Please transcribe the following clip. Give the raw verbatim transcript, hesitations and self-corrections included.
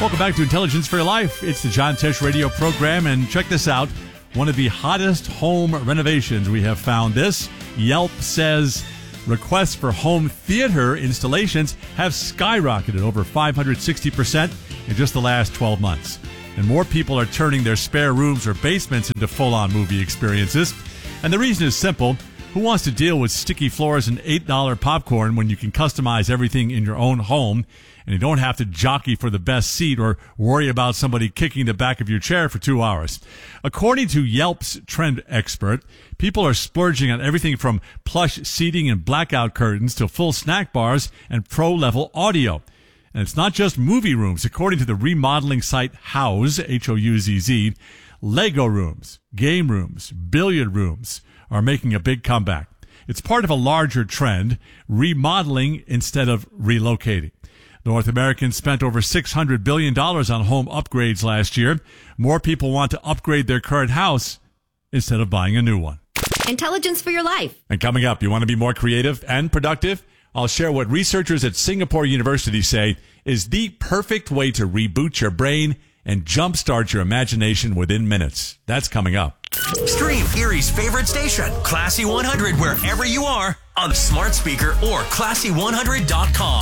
Welcome back to Intelligence for Your Life. It's the John Tesh radio program, and check this out. One of the hottest home renovations. We have found this. Yelp says requests for home theater installations have skyrocketed over five hundred sixty percent in just the last twelve months. And more people are turning their spare rooms or basements into full-on movie experiences. And the reason is simple. Who wants to deal with sticky floors and eight dollars popcorn when you can customize everything in your own home and you don't have to jockey for the best seat or worry about somebody kicking the back of your chair for two hours? According to Yelp's trend expert, people are splurging on everything from plush seating and blackout curtains to full snack bars and pro-level audio. And it's not just movie rooms. According to the remodeling site Houzz, H O U Z Z, Lego rooms, game rooms, billiard rooms are making a big comeback. It's part of a larger trend, remodeling instead of relocating. North Americans spent over six hundred billion dollars on home upgrades last year. More people want to upgrade their current house instead of buying a new one. Intelligence for your life. And coming up, you want to be more creative and productive? I'll share what researchers at Singapore University say is the perfect way to reboot your brain and jumpstart your imagination within minutes. That's coming up. Stream Erie's favorite station, Classy one hundred, wherever you are on the smart speaker or classy one hundred dot com.